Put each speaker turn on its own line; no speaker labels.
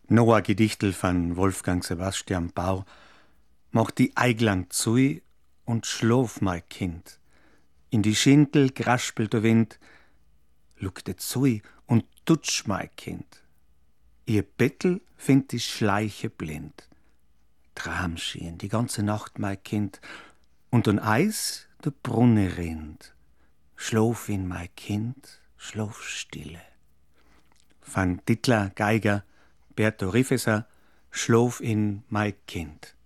Noch ein Gedichtel von Wolfgang Sebastian Bauer. Mach die Eiglang zu und schlaf, mein Kind. In die Schintel graspelt der Wind. Luckte zu und tutsch, mein Kind. Ihr Bettel find die Schleiche blind. Tram schien die ganze Nacht, mein Kind. Und an Eis der Brunne rinnt. Schlaf in, mein Kind, schlaf stille. Van Dittler, Geiger, Berto Riffeser, Schlaf in, mein Kind.